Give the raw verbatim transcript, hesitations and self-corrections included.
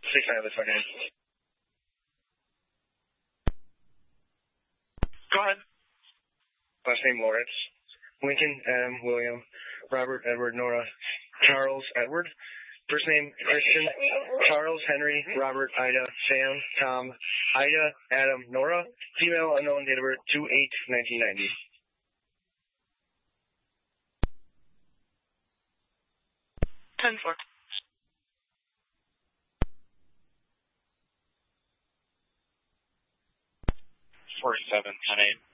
six nine, let's fucking. Go ahead. Last name Lawrence. Lincoln, Adam, William, Robert, Edward, Nora, Charles, Edward. First name Christian, Charles, Henry, Robert, Ida, Sam, Tom, Ida, Adam, Nora. Female, unknown, date of birth, two eight nineteen ninety. ten four. Forty-seven ten eight.